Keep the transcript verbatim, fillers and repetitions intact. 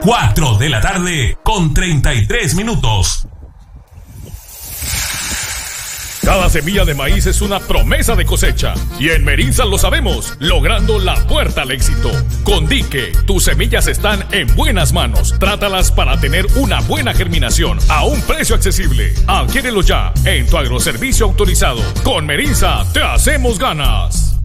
cuatro de la tarde con treinta y tres minutos. Cada semilla de maíz es una promesa de cosecha. Y en Merinzal lo sabemos, logrando la puerta al éxito. Con Dique, tus semillas están en buenas manos. Trátalas para tener una buena germinación a un precio accesible. Adquiérelo ya en tu agroservicio autorizado. Con Merinza te hacemos ganas.